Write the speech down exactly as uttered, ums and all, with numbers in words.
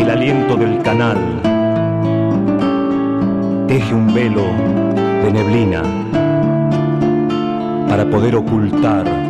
el aliento del canal teje un velo de neblina para poder ocultar